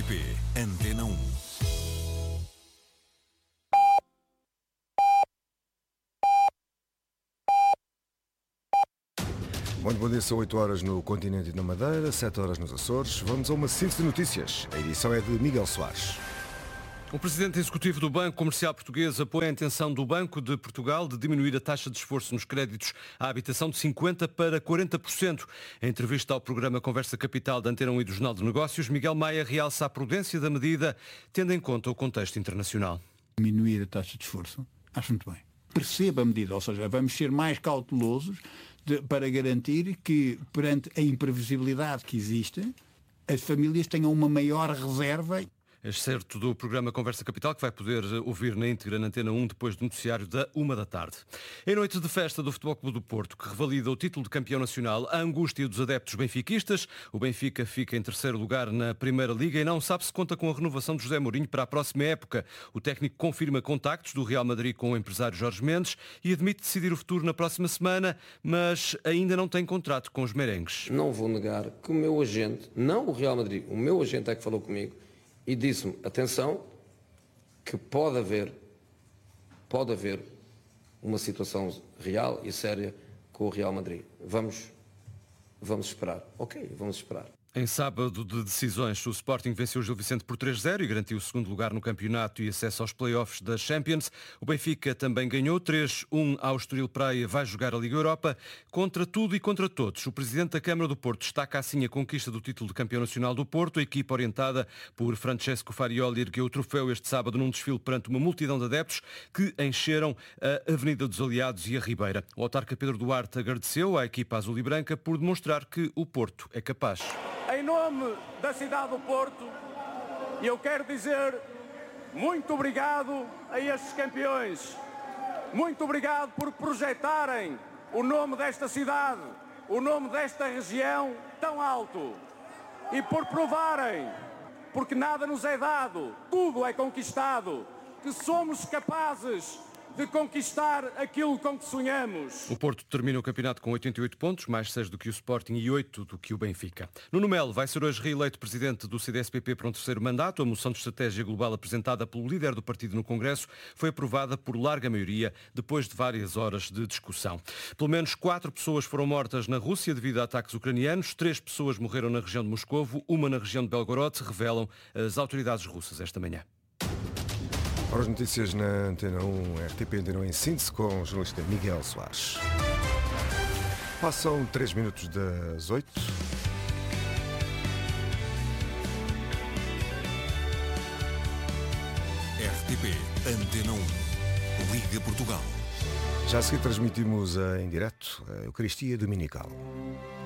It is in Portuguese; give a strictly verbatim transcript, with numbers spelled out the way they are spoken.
P Antena um. Muito bom dia, são oito horas no continente e na Madeira, sete horas nos Açores. Vamos a uma síntese de notícias. A edição é de Miguel Soares. O presidente executivo do Banco Comercial Português apoia a intenção do Banco de Portugal de diminuir a taxa de esforço nos créditos à habitação de cinquenta por cento para quarenta por cento. Em entrevista ao programa Conversa Capital da Antena um e do Jornal de Negócios, Miguel Maia realça a prudência da medida, tendo em conta o contexto internacional. Diminuir a taxa de esforço, acho muito bem. Perceba a medida, ou seja, vamos ser mais cautelosos de, para garantir que, perante a imprevisibilidade que existe, as famílias tenham uma maior reserva. Excerto do programa Conversa Capital, que vai poder ouvir na íntegra na Antena um depois do noticiário da uma da tarde. Em noite de festa do Futebol Clube do Porto, que revalida o título de campeão nacional, a angústia dos adeptos benfiquistas. O Benfica fica em terceiro lugar na Primeira Liga e não sabe se conta com a renovação de José Mourinho para a próxima época. O técnico confirma contactos do Real Madrid com o empresário Jorge Mendes e admite decidir o futuro na próxima semana, mas ainda não tem contrato com os merengues. Não vou negar que o meu agente, não o Real Madrid, o meu agente é que falou comigo e disse-me, atenção, que pode haver, pode haver uma situação real e séria com o Real Madrid. Vamos, vamos esperar. Ok, vamos esperar. Em sábado de decisões, o Sporting venceu o Gil Vicente por três a zero e garantiu o segundo lugar no campeonato e acesso aos play-offs da Champions. O Benfica também ganhou três a um ao Estoril Praia, vai jogar a Liga Europa. Contra tudo e contra todos, o Presidente da Câmara do Porto destaca assim a conquista do título de campeão nacional do Porto. A equipa orientada por Francesco Farioli ergueu o troféu este sábado num desfile perante uma multidão de adeptos que encheram a Avenida dos Aliados e a Ribeira. O autarca Pedro Duarte agradeceu à equipa azul e branca por demonstrar que o Porto é capaz. Em nome da cidade do Porto, eu quero dizer muito obrigado a estes campeões. Muito obrigado por projetarem o nome desta cidade, o nome desta região tão alto. E por provarem, porque nada nos é dado, tudo é conquistado, que somos capazes de conquistar aquilo com que sonhamos. O Porto termina o campeonato com oitenta e oito pontos, mais seis do que o Sporting e oito do que o Benfica. Nuno Melo vai ser hoje reeleito presidente do C D S P P para um terceiro mandato. A moção de estratégia global apresentada pelo líder do partido no Congresso foi aprovada por larga maioria depois de várias horas de discussão. Pelo menos quatro pessoas foram mortas na Rússia devido a ataques ucranianos. Três pessoas morreram na região de Moscovo, uma na região de Belgorod, revelam as autoridades russas esta manhã. Para as notícias na Antena um, R T P Antena um em síntese com o jornalista Miguel Soares. Passam três minutos das oito. R T P Antena um. Liga Portugal. Já a seguir transmitimos em direto a Eucaristia Dominical.